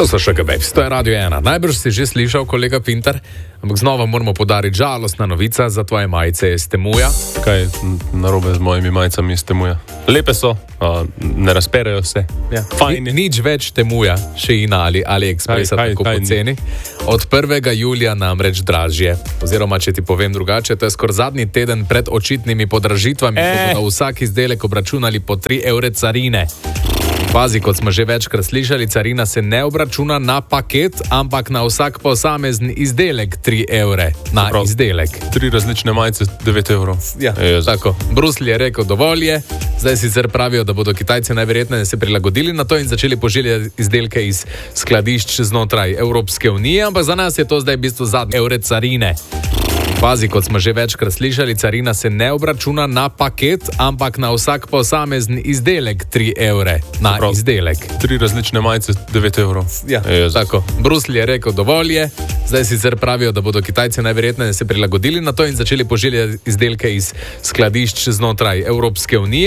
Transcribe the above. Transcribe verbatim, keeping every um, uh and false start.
To so še Gabebs, to je Radio ena. Najbrž si že slišal, kolega Pintar, ampak znova moramo podariti žalostna novica za tvoje majice iz Temuja. Kaj narobe z mojimi majicami iz Temuja? Lepe so, a, ne razperejo se. Ja. Fajni. Ni, nič več Temuja, še ina ali AliExpressa tako poceni. Od prvega julija namreč dražje. Oziroma, če ti povem drugače, to je skoraj zadnji teden pred očitnimi podražitvami, e. ko bodo vsak izdelek obračunali po tri evre carine. Pazi, kot smo že večkrat slišali, carina se ne obračuna na paket, ampak na vsak posamezni izdelek tri evre. Na Prav. izdelek. Tri različne majice, devet evrov. Ja, tako. Bruselj je rekel dovolj je, zdaj sicer pravijo, da bodo Kitajci najverjetneje se prilagodili na to in začeli pošiljati izdelke iz skladišč znotraj Evropske unije, ampak za nas je to zdaj v bistvu zadnje evre carine. Pazi, kot smo že večkrat slišali, carina se ne obračuna na paket, ampak na vsak posamezni izdelek tri evre. Na Prav. izdelek. Tri različne majice, devet evrov. Ja, tako. Bruselj je rekel dovolj je, zdaj sicer pravijo, da bodo Kitajci najverjetneje se prilagodili na to in začeli pošiljati izdelke iz skladišč znotraj Evropske unije.